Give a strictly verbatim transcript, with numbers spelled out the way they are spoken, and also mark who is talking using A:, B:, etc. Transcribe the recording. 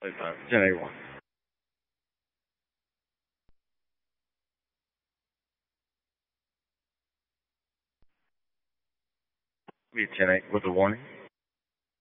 A: Wait, uh, ten eighty-one. Be ten eight with a warning.